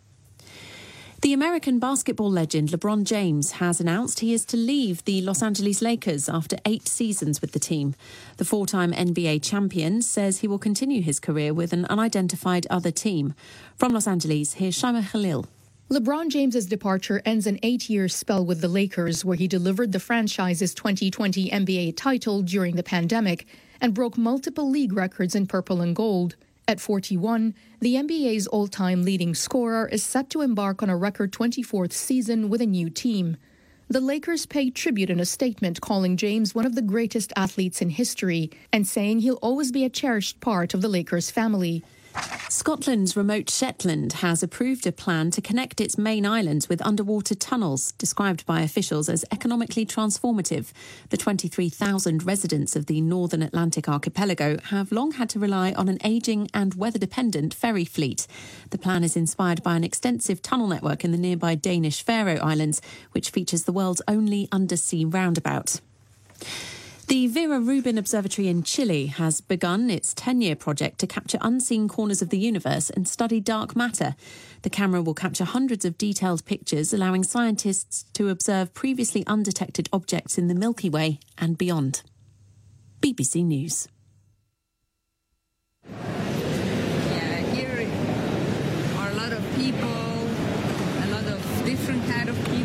The American basketball legend LeBron James has announced he is to leave the Los Angeles Lakers after eight seasons with the team. The four-time N B A champion says he will continue his career with an unidentified other team. From Los Angeles, here's Shaima Khalil. LeBron James's departure ends an eight-year spell with the Lakers, where he delivered the franchise's twenty twenty N B A title during the pandemic and broke multiple league records in purple and gold. At forty-one, the N B A's all-time leading scorer is set to embark on a record twenty-fourth season with a new team. The Lakers paid tribute in a statement calling James one of the greatest athletes in history and saying he'll always be a cherished part of the Lakers family. Scotland's remote Shetland has approved a plan to connect its main islands with underwater tunnels, described by officials as economically transformative. The twenty-three thousand residents of the Northern Atlantic archipelago have long had to rely on an ageing and weather-dependent ferry fleet. The plan is inspired by an extensive tunnel network in the nearby Danish Faroe Islands, which features the world's only undersea roundabout. The Vera Rubin Observatory in Chile has begun its ten-year project to capture unseen corners of the universe and study dark matter. The camera will capture hundreds of detailed pictures, allowing scientists to observe previously undetected objects in the Milky Way and beyond. B B C News. Yeah, here are a lot of people, a lot of different kind of people.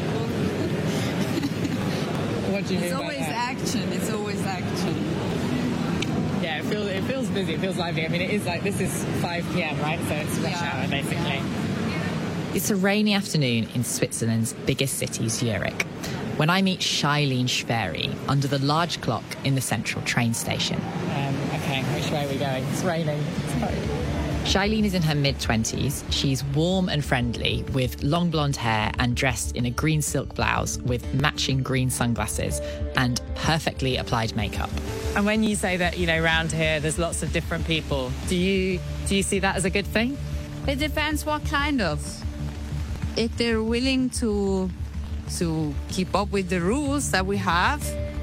What do you it's mean always by that? action. It's always action. Yeah, it feels it feels busy. It feels lively. I mean, it is like this is five p.m. right, so it's rush Yeah. hour basically. Yeah. It's a rainy afternoon in Switzerland's biggest city, Zurich, when I meet Shailene Schwery under the large clock in the central train station. Um, okay, which way are we going? It's raining. Sorry. Shailene is in her mid-twenties. She's warm and friendly, with long blonde hair and dressed in a green silk blouse with matching green sunglasses and perfectly applied makeup. And when you say that, you know, round here there's lots of different people, do you do you see that as a good thing? It depends what kind of. If they're willing to to keep up with the rules that we have.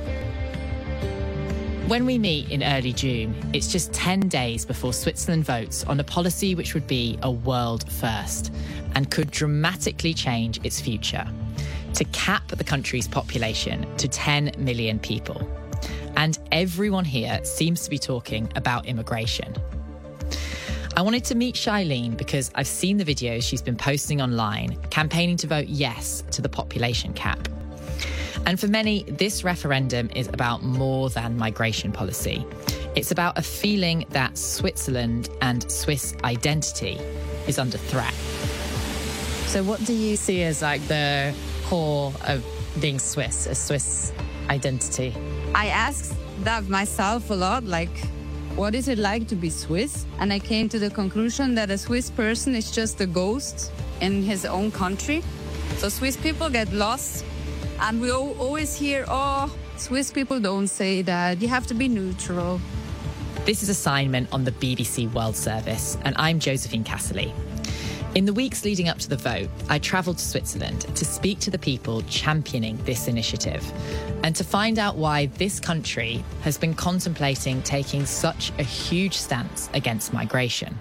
When we meet in early June, it's just ten days before Switzerland votes on a policy which would be a world first and could dramatically change its future, to cap the country's population to ten million people. And everyone here seems to be talking about immigration. I wanted to meet Shailene because I've seen the videos she's been posting online, campaigning to vote yes to the population cap. And for many, this referendum is about more than migration policy. It's about a feeling that Switzerland and Swiss identity is under threat. So what do you see as like the core of being Swiss, a Swiss identity? I asked that myself a lot, like, what is it like to be Swiss? And I came to the conclusion that a Swiss person is just a ghost in his own country. So Swiss people get lost. And we always hear, oh, Swiss people don't say that. You have to be neutral. This is Assignment on the B B C World Service, and I'm Josephine Casserly. In the weeks leading up to the vote, I travelled to Switzerland to speak to the people championing this initiative and to find out why this country has been contemplating taking such a huge stance against migration.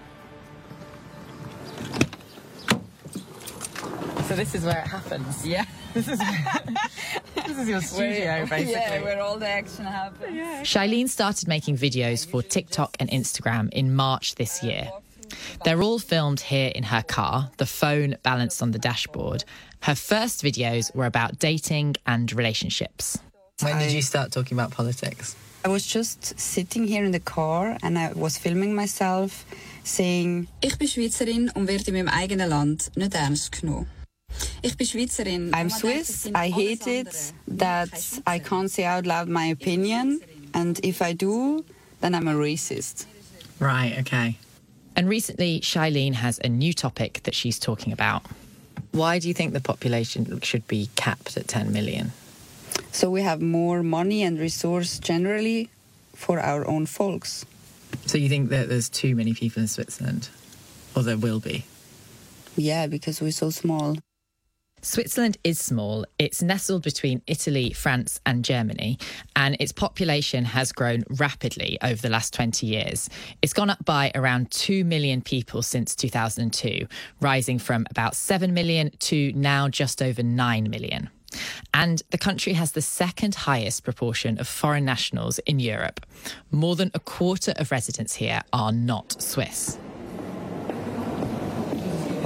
So this is where it happens? Yeah. This is this is your studio, basically. Yeah, where all the action happens. Shailene started making videos for TikTok and Instagram in March this year. They're all filmed here in her car, the phone balanced on the dashboard. Her first videos were about dating and relationships. When did you start talking about politics? I was just sitting here in the car and I was filming myself saying, Ich bin Schweizerin und werde in meinem eigenen Land nicht ernst genommen. I'm Swiss. I hate it that I can't say out loud my opinion. And if I do, then I'm a racist. Right, okay. And recently, Shailene has a new topic that she's talking about. Why do you think the population should be capped at ten million? So we have more money and resource generally for our own folks. So you think that there's too many people in Switzerland? Or there will be? Yeah, because we're so small. Switzerland is small. It's nestled between Italy, France and Germany, and its population has grown rapidly over the last twenty years. It's gone up by around two million people since two thousand two, rising from about seven million to now just over nine million. And the country has the second highest proportion of foreign nationals in Europe. More than a quarter of residents here are not Swiss.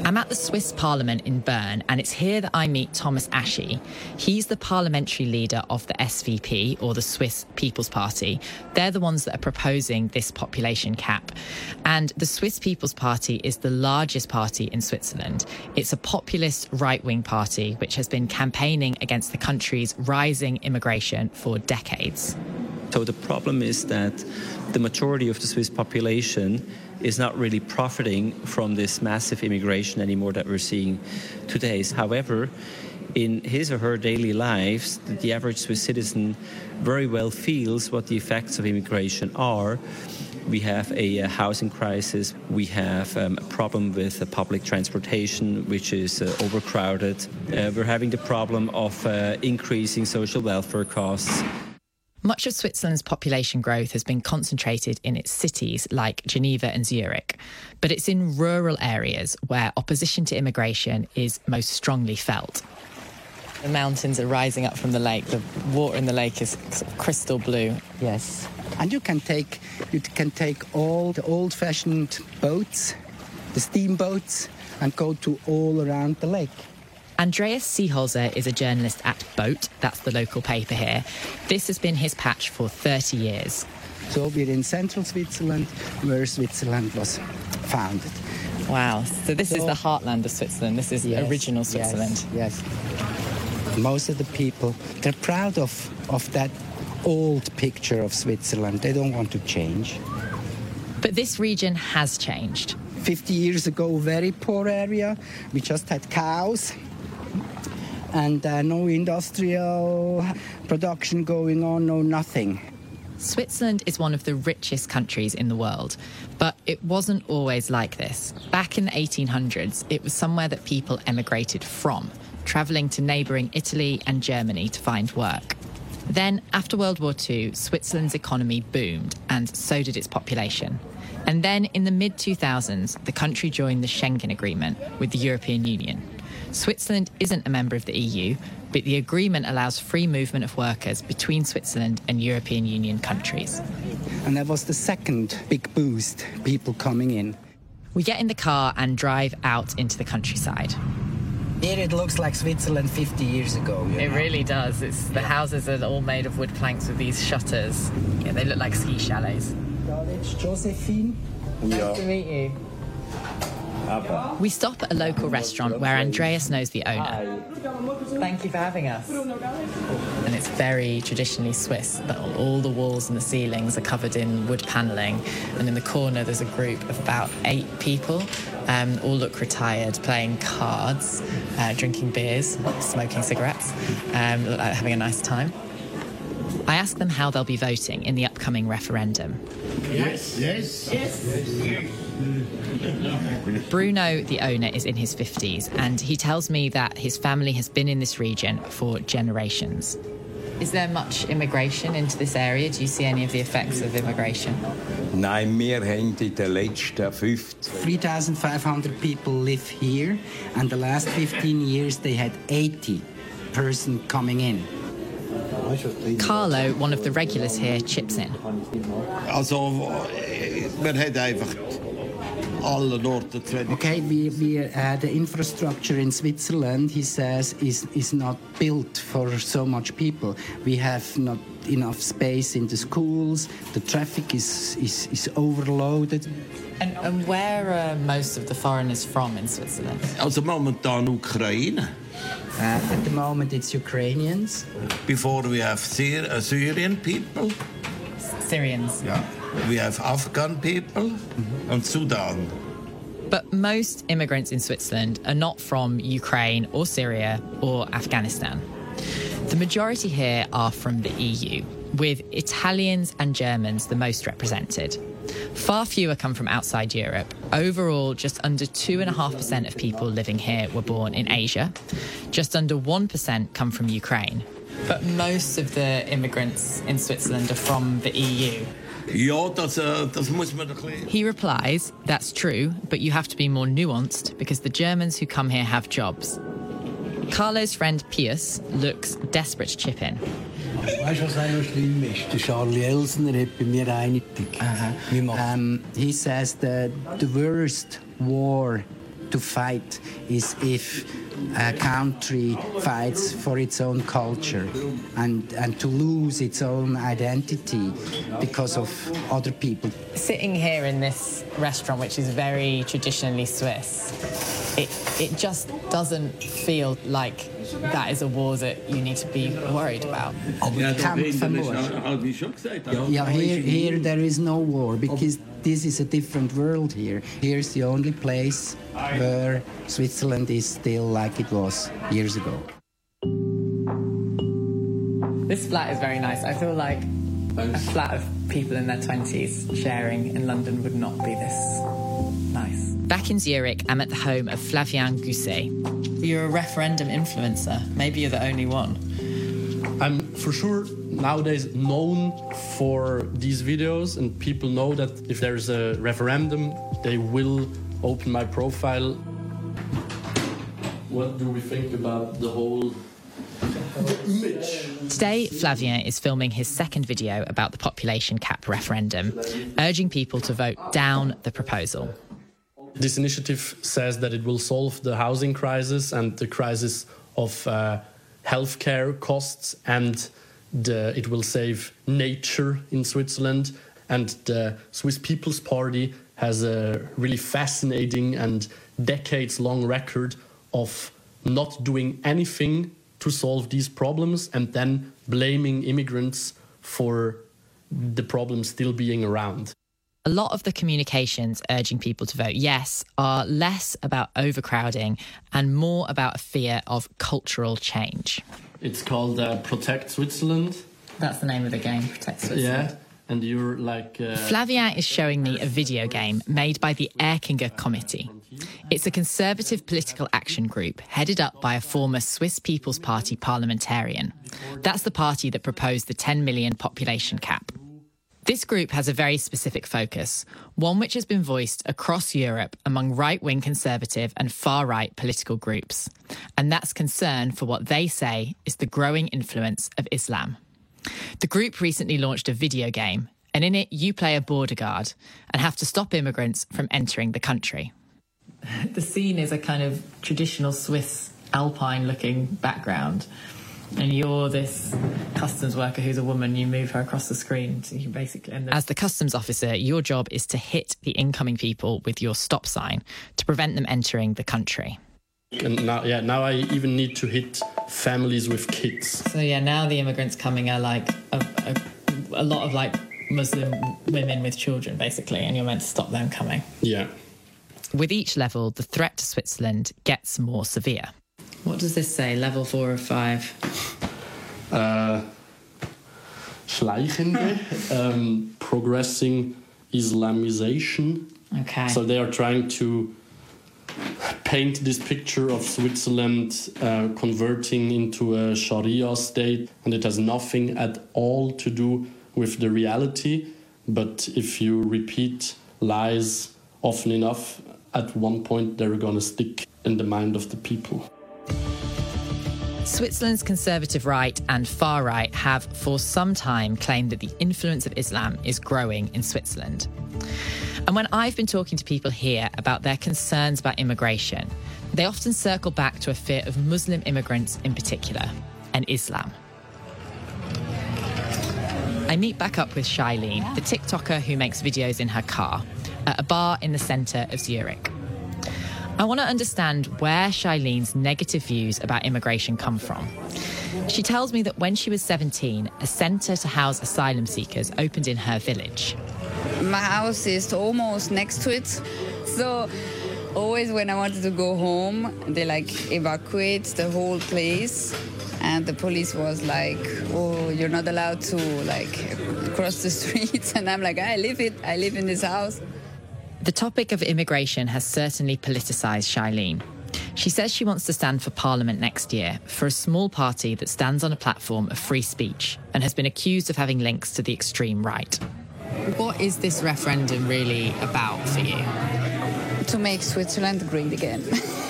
I'm at the Swiss Parliament in Bern, and it's here that I meet Thomas Aschi. He's the parliamentary leader of the S V P, or the Swiss People's Party. They're the ones that are proposing this population cap. And the Swiss People's Party is the largest party in Switzerland. It's a populist right-wing party which has been campaigning against the country's rising immigration for decades. So the problem is that the majority of the Swiss population is not really profiting from this massive immigration anymore that we're seeing today. However, in his or her daily lives, the average Swiss citizen very well feels what the effects of immigration are. We have a, a housing crisis. We have um, a problem with uh, public transportation, which is uh, overcrowded. Uh, we're having the problem of uh, increasing social welfare costs. Much of Switzerland's population growth has been concentrated in its cities like Geneva and Zurich, but it's in rural areas where opposition to immigration is most strongly felt. The mountains are rising up from the lake. The water in the lake is sort of crystal blue. Yes, and you can take you can take all the old-fashioned boats, the steamboats, and go to all around the lake. Andreas Seeholzer is a journalist at Boat, that's the local paper here. This has been his patch for thirty years. So we're in central Switzerland, where Switzerland was founded. Wow, so this so, is the heartland of Switzerland, this is yes, original Switzerland. Yes, yes. Most of the people, they're proud of, of that old picture of Switzerland. They don't want to change. But this region has changed. fifty years ago, very poor area. We just had cows. And uh, no industrial production going on, no nothing. Switzerland is one of the richest countries in the world, but it wasn't always like this. Back in the eighteen hundreds, it was somewhere that people emigrated from, travelling to neighbouring Italy and Germany to find work. Then, after World War Two, Switzerland's economy boomed, and so did its population. And then, in the mid two thousands, the country joined the Schengen Agreement with the European Union. Switzerland isn't a member of the E U, but the agreement allows free movement of workers between Switzerland and European Union countries. And that was the second big boost, people coming in. We get in the car and drive out into the countryside. Here it looks like Switzerland fifty years ago. You it know? really does. It's, the houses are all made of wood planks with these shutters. Yeah, they look like ski chalets. It's Josephine. Nice yeah. to meet you. We stop at a local restaurant where Andreas knows the owner. Thank you for having us. And it's very traditionally Swiss. All the walls and the ceilings are covered in wood panelling. And in the corner, there's a group of about eight people. Um, all look retired, playing cards, uh, drinking beers, smoking cigarettes, um, look like having a nice time. I ask them how they'll be voting in the upcoming referendum. Yes, yes, yes. yes. Bruno, the owner, is in his fifties, and he tells me that his family has been in this region for generations. Is there much immigration into this area? Do you see any of the effects of immigration? Nein, wir haben in den letzten fifteen... three thousand five hundred people live here, and the last fifteen years they had eighty person coming in. Carlo, one of the regulars here, chips in. Also, man hat einfach alle Orte zu wenig. Okay, we, we, uh, the infrastructure in Switzerland, he says, is, is not built for so much people. We have not enough space in the schools, the traffic is, is, is overloaded. And, and where are most of the foreigners from in Switzerland? Also momentan Ukraine. Uh, at the moment it's Ukrainians. Before we have Syr- uh, Syrian people. Syrians. Yeah. We have Afghan people mm-hmm. and Sudan. But most immigrants in Switzerland are not from Ukraine or Syria or Afghanistan. The majority here are from the E U, with Italians and Germans the most represented. Far fewer come from outside Europe. Overall, just under two point five percent of people living here were born in Asia. Just under one percent come from Ukraine. But most of the immigrants in Switzerland are from the E U. Ja, das, uh, das muss man doch... He replies, that's true, but you have to be more nuanced because the Germans who come here have jobs. Carlo's friend Pius looks desperate to chip in. Weißt du, was auch noch schlimm ist? Der Charlie Elsner hat bei mir einiges. Um, he says that the worst war to fight is if a country fights for its own culture and, and to lose its own identity because of other people. Sitting here in this restaurant, which is very traditionally Swiss, it, it just doesn't feel like that is a war that you need to be worried about. Yeah, here, here there is no war because this is a different world here. Here's the only place where Switzerland is still like it was years ago. This flat is very nice. I feel like a flat of people in their twenties sharing in London would not be this nice. Back in Zurich, I'm at the home of Flavien Gousset. You're a referendum influencer. Maybe you're the only one. I'm for sure nowadays known for these videos, and people know that if there's a referendum, they will open my profile. What do we think about the whole image? Today, Flavien is filming his second video about the population cap referendum, urging people to vote down the proposal. This initiative says that it will solve the housing crisis and the crisis of uh, healthcare costs, and the, it will save nature in Switzerland. And the Swiss People's Party has a really fascinating and decades-long record of not doing anything to solve these problems and then blaming immigrants for the problems still being around. A lot of the communications urging people to vote yes are less about overcrowding and more about a fear of cultural change. It's called uh, Protect Switzerland. That's the name of the game, Protect Switzerland. Yeah, and you're like... Uh... Flavien is showing me a video game made by the Erkinger Committee. It's a conservative political action group headed up by a former Swiss People's Party parliamentarian. That's the party that proposed the ten million population cap. This group has a very specific focus, one which has been voiced across Europe among right-wing conservative and far-right political groups. And that's concern for what they say is the growing influence of Islam. The group recently launched a video game, and in it you play a border guard and have to stop immigrants from entering the country. The scene is a kind of traditional Swiss Alpine-looking background. And you're this customs worker who's a woman, you move her across the screen. So you basically end up... As the customs officer, your job is to hit the incoming people with your stop sign to prevent them entering the country. And now, yeah, now I even need to hit families with kids. So yeah, now the immigrants coming are like a, a, a lot of like Muslim women with children, basically, and you're meant to stop them coming. Yeah. With each level, the threat to Switzerland gets more severe. What does this say? Level four or five? Uh, schleichende, um, progressing Islamization. Okay. So they are trying to paint this picture of Switzerland uh, converting into a Sharia state, and it has nothing at all to do with the reality. But if you repeat lies often enough, at one point they're going to stick in the mind of the people. Switzerland's conservative right and far right have for some time claimed that the influence of Islam is growing in Switzerland. And when I've been talking to people here about their concerns about immigration, they often circle back to a fear of Muslim immigrants in particular, and Islam. I meet back up with Shailene, the TikToker who makes videos in her car, at a bar in the centre of Zurich. I want to understand where Shailene's negative views about immigration come from. She tells me that when she was seventeen, a centre to house asylum seekers opened in her village. My house is almost next to it, so always when I wanted to go home, they like evacuate the whole place, and the police was like, "Oh, you're not allowed to like cross the streets," and I'm like, "I live it. I live in this house." The topic of immigration has certainly politicised Shailene. She says she wants to stand for Parliament next year for a small party that stands on a platform of free speech and has been accused of having links to the extreme right. What is this referendum really about for you? To make Switzerland great again.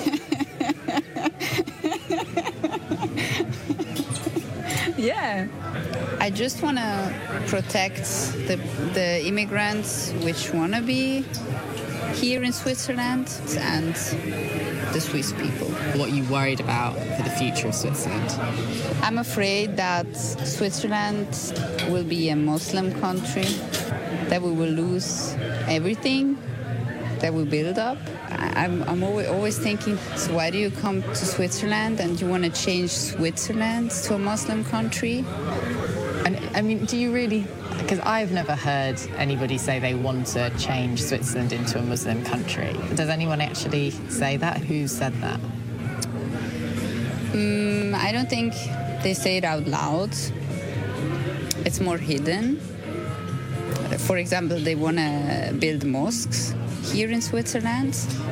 Yeah. I just want to protect the, the immigrants which want to be here in Switzerland and the Swiss people. What are you worried about for the future of Switzerland? I'm afraid that Switzerland will be a Muslim country, that we will lose everything that we build up. I'm, I'm always, always thinking, so why do you come to Switzerland and you want to change Switzerland to a Muslim country? And I mean, do you really... Because I've never heard anybody say they want to change Switzerland into a Muslim country. Does anyone actually say that? Who said that? Mm, I don't think they say it out loud. It's more hidden. For example, they want to build mosques here in Switzerland.